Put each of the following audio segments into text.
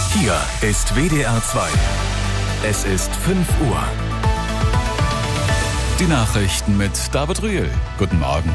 Hier ist WDR 2. Es ist 5 Uhr. Die Nachrichten mit David Rühl. Guten Morgen.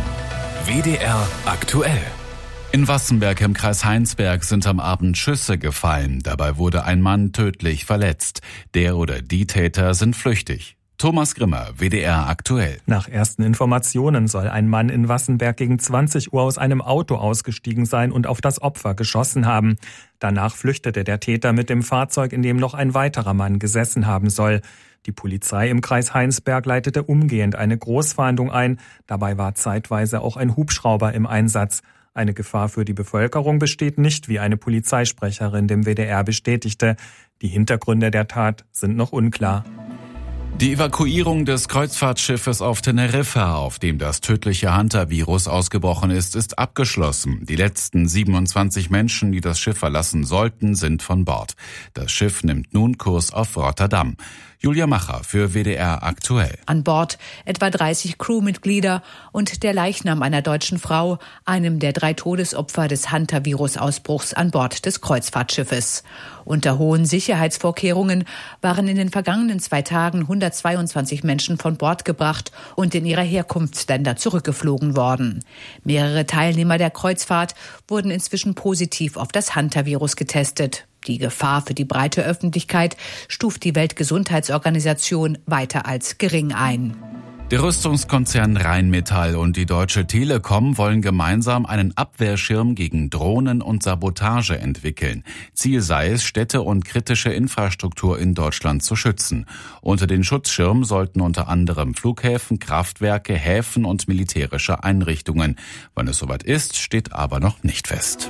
WDR aktuell. In Wassenberg im Kreis Heinsberg sind am Abend Schüsse gefallen. Dabei wurde ein Mann tödlich verletzt. Der oder die Täter sind flüchtig. Thomas Grimmer, WDR aktuell. Nach ersten Informationen soll ein Mann in Wassenberg gegen 20 Uhr aus einem Auto ausgestiegen sein und auf das Opfer geschossen haben. Danach flüchtete der Täter mit dem Fahrzeug, in dem noch ein weiterer Mann gesessen haben soll. Die Polizei im Kreis Heinsberg leitete umgehend eine Großfahndung ein. Dabei war zeitweise auch ein Hubschrauber im Einsatz. Eine Gefahr für die Bevölkerung besteht nicht, wie eine Polizeisprecherin dem WDR bestätigte. Die Hintergründe der Tat sind noch unklar. Die Evakuierung des Kreuzfahrtschiffes auf Teneriffa, auf dem das tödliche Hantavirus ausgebrochen ist, ist abgeschlossen. Die letzten 27 Menschen, die das Schiff verlassen sollten, sind von Bord. Das Schiff nimmt nun Kurs auf Rotterdam. Julia Macher für WDR aktuell. An Bord etwa 30 Crewmitglieder und der Leichnam einer deutschen Frau, einem der 3 Todesopfer des Hantavirus-Ausbruchs an Bord des Kreuzfahrtschiffes. Unter hohen Sicherheitsvorkehrungen waren in den vergangenen 2 Tagen 122 Menschen von Bord gebracht und in ihre Herkunftsländer zurückgeflogen worden. Mehrere Teilnehmer der Kreuzfahrt wurden inzwischen positiv auf das Hantavirus getestet. Die Gefahr für die breite Öffentlichkeit stuft die Weltgesundheitsorganisation weiter als gering ein. Der Rüstungskonzern Rheinmetall und die Deutsche Telekom wollen gemeinsam einen Abwehrschirm gegen Drohnen und Sabotage entwickeln. Ziel sei es, Städte und kritische Infrastruktur in Deutschland zu schützen. Unter den Schutzschirm sollten unter anderem Flughäfen, Kraftwerke, Häfen und militärische Einrichtungen. Wann es soweit ist, steht aber noch nicht fest.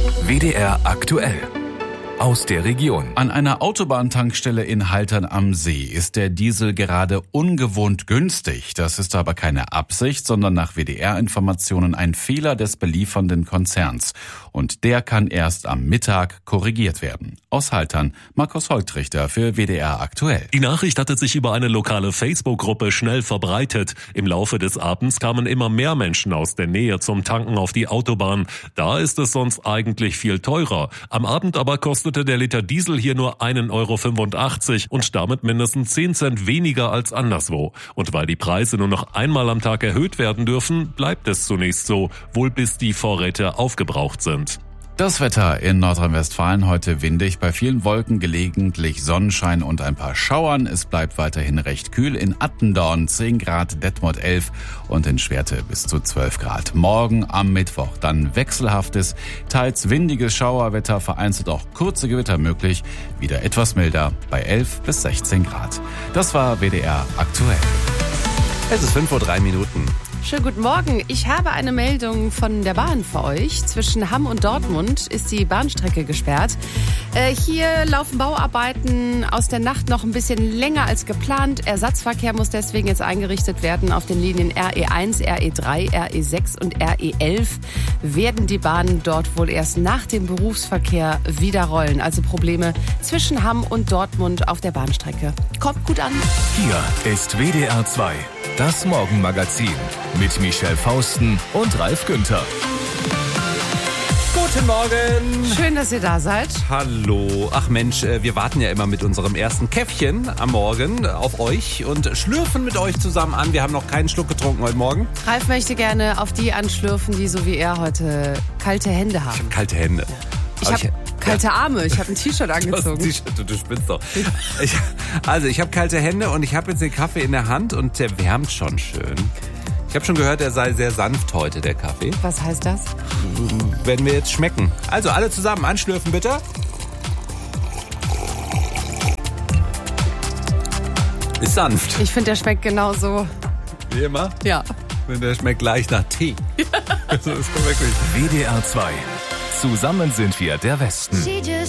WDR aktuell. Aus der Region. An einer Autobahntankstelle in Haltern am See ist der Diesel gerade ungewohnt günstig. Das ist aber keine Absicht, sondern nach WDR-Informationen ein Fehler des beliefernden Konzerns. Und der kann erst am Mittag korrigiert werden. Aus Haltern, Markus Holtrichter für WDR aktuell. Die Nachricht hatte sich über eine lokale Facebook-Gruppe schnell verbreitet. Im Laufe des Abends kamen immer mehr Menschen aus der Nähe zum Tanken auf die Autobahn. Da ist es sonst eigentlich viel teurer. Am Abend aber kostete der Liter Diesel hier nur 1,85 € und damit mindestens 10 Cent weniger als anderswo. Und weil die Preise nur noch einmal am Tag erhöht werden dürfen, bleibt es zunächst so, wohl bis die Vorräte aufgebraucht sind. Das Wetter in Nordrhein-Westfalen heute windig, bei vielen Wolken gelegentlich Sonnenschein und ein paar Schauern. Es bleibt weiterhin recht kühl. In Attendorn 10 Grad, Detmold 11 und in Schwerte bis zu 12 Grad. Morgen am Mittwoch dann wechselhaftes, teils windiges Schauerwetter, vereinzelt auch kurze Gewitter möglich. Wieder etwas milder bei 11 bis 16 Grad. Das war WDR aktuell. Es ist 5:03 Uhr. Schönen guten Morgen. Ich habe eine Meldung von der Bahn für euch. Zwischen Hamm und Dortmund ist die Bahnstrecke gesperrt. Hier laufen Bauarbeiten aus der Nacht noch ein bisschen länger als geplant. Ersatzverkehr muss deswegen jetzt eingerichtet werden. Auf den Linien RE1, RE3, RE6 und RE11 werden die Bahnen dort wohl erst nach dem Berufsverkehr wieder rollen. Also Probleme zwischen Hamm und Dortmund auf der Bahnstrecke. Kommt gut an. Hier ist WDR 2. Das Morgenmagazin mit Michelle Fausten und Ralf Günther. Guten Morgen. Schön, dass ihr da seid. Hallo. Ach Mensch, wir warten ja immer mit unserem ersten Käffchen am Morgen auf euch und schlürfen mit euch zusammen an. Wir haben noch keinen Schluck getrunken heute Morgen. Ralf möchte gerne auf die anschlürfen, die so wie er heute kalte Hände haben. Ich habe kalte Hände. Ich habe kalte Arme. Ich habe ein T-Shirt angezogen. Du spinnst doch. Ich habe kalte Hände und ich habe jetzt den Kaffee in der Hand und der wärmt schon schön. Ich habe schon gehört, er sei sehr sanft heute, der Kaffee. Was heißt das? Werden wir jetzt schmecken. Also alle zusammen anschlürfen, bitte. Ist sanft. Ich finde, der schmeckt genauso. Wie immer? Ja. Der schmeckt leicht nach Tee. Also ist wirklich. WDR 2. Zusammen sind wir der Westen.